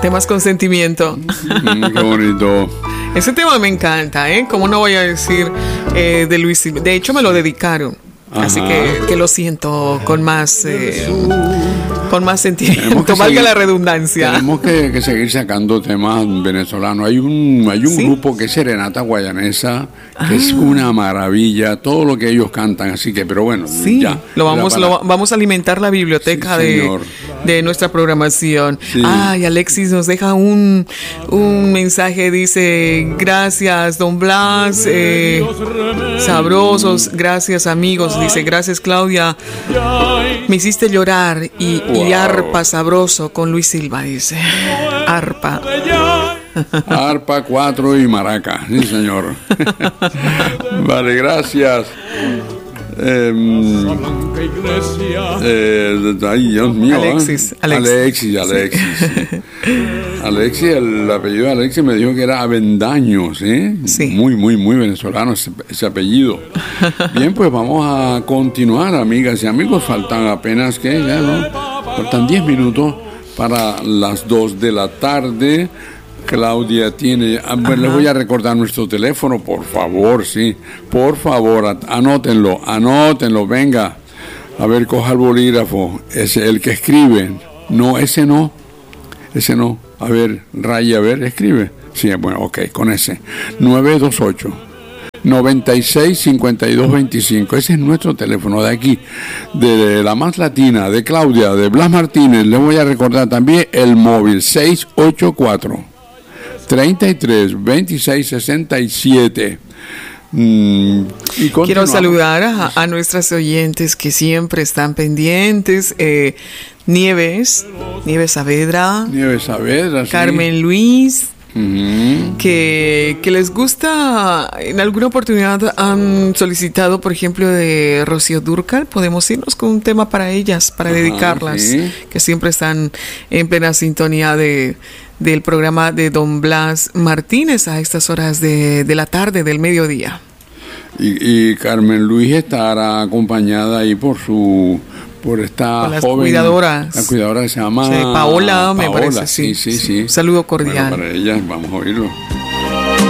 Temas con sentimiento. Qué bonito. Ese tema me encanta, ¿eh? ¿Cómo no voy a decir de Luis Silva? De hecho, me lo dedicaron. Ajá. Así que lo siento con más sentimiento, valga la redundancia. Tenemos que seguir sacando temas venezolanos. Hay un ¿sí? grupo que es Serenata Guayanesa, que es una maravilla, todo lo que ellos cantan, así que, pero bueno, sí, ya. Vamos a alimentar la biblioteca sí, de nuestra programación. Sí. Ay, Alexis nos deja un mensaje, dice, gracias, don Blas, sabrosos, gracias amigos, dice, gracias Claudia, me hiciste llorar y arpa sabroso con Luis Silva, dice, arpa. Arpa, 4 y maraca, sí señor. Vale, gracias. Ay, Dios mío. Alexis. Alexis, el apellido de Alexis me dijo que era Avendaño, ¿sí? Sí. Muy, muy, muy venezolano ese apellido. Bien, pues vamos a continuar, amigas y amigos. Faltan apenas, ¿qué? Ya, ¿no? Faltan 10 minutos para las 2 de la tarde. Claudia tiene... Bueno, les voy a recordar nuestro teléfono, por favor, sí. Por favor, anótenlo, venga. A ver, coja el bolígrafo. Ese, el que escribe. No, ese no. A ver, Raya, a ver, escribe. Sí, bueno, ok, con ese. 928-96-5225. Ese es nuestro teléfono de aquí, de la más latina, de Claudia, de Blas Martínez. Les voy a recordar también el móvil 684-33-26-67. Quiero saludar a nuestras oyentes que siempre están pendientes. Nieves Saavedra, Carmen sí. Luis, que les gusta. En alguna oportunidad han solicitado, por ejemplo, de Rocío Dúrcal. Podemos irnos con un tema para ellas, para dedicarlas, sí. Que siempre están en plena sintonía del programa de don Blas Martínez a estas horas de la tarde, del mediodía. Y Carmen Luis estará acompañada ahí por esta joven cuidadora. La cuidadora que se llama Paola, me parece. Sí. Un saludo cordial. Bueno, para ella vamos a oírlo.